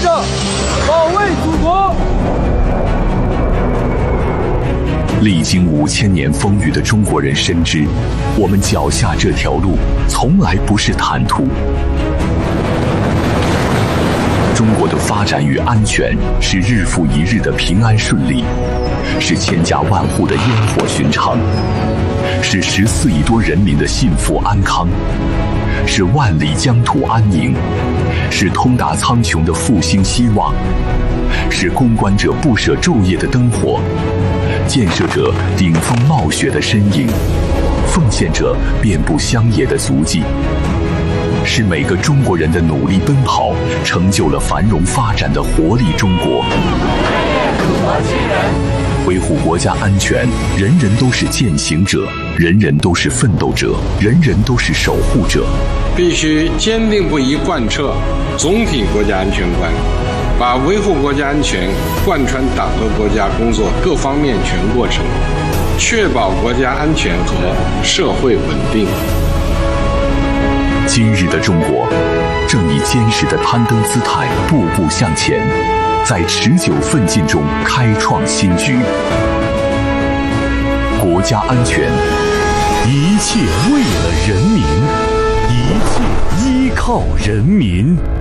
上，保卫祖国。 历经5000年风雨的中国人深知，我们脚下这条路从来不是坦途。中国的发展与安全是日复一日的平安顺利，是千家万户的烟火寻常，是14亿多人民的幸福安康，是万里疆土安宁，是通达苍穹的复兴希望，是攻关者不舍昼夜的灯火，建设者顶风冒雪的身影，奉献者遍布乡野的足迹，是每个中国人的努力奔跑，成就了繁荣发展的活力中国。维护国家安全，人人都是践行者，人人都是奋斗者，人人都是守护者。 必须坚定不移贯彻总体国家安全观，把维护国家安全贯穿党和国家工作各方面全过程，确保国家安全和社会稳定。 今日的中国正以坚实的攀登姿态步步向前，在持久奋进中开创新局。国家安全，一切为了人民，一切依靠人民。